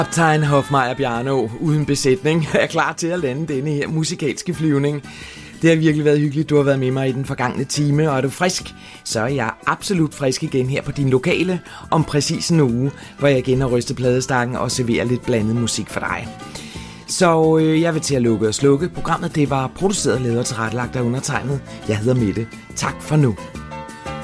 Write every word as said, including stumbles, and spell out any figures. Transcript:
Kaptajn Hofmeier Bjarno uden besætning er klar til at lande denne her musikalske flyvning. Det har virkelig været hyggeligt, du har været med mig i den forgangne time, og er du frisk, så er jeg absolut frisk igen her på din lokale om præcis en uge, hvor jeg igen har rystet pladestakken og serverer lidt blandet musik for dig. Så øh, jeg vil til at lukke og slukke. Programmet det var produceret, lavet og tilrettelagt af undertegnet. Jeg hedder Mette. Tak for nu.